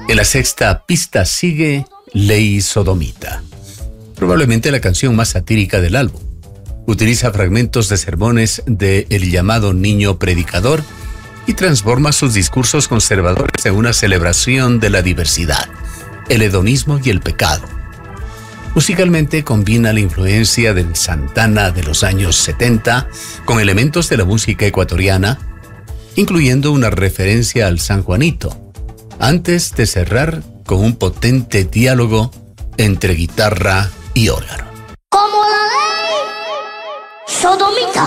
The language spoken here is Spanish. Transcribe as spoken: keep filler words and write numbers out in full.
En la sexta pista sigue Ley Sodomita, probablemente la canción más satírica del álbum. Utiliza fragmentos de sermones de el llamado niño predicador y transforma sus discursos conservadores en una celebración de la diversidad, el hedonismo y el pecado. Musicalmente combina la influencia del Santana de los años setenta con elementos de la música ecuatoriana, incluyendo una referencia al San Juanito, antes de cerrar con un potente diálogo entre guitarra y órgano. Como la ley sodomita.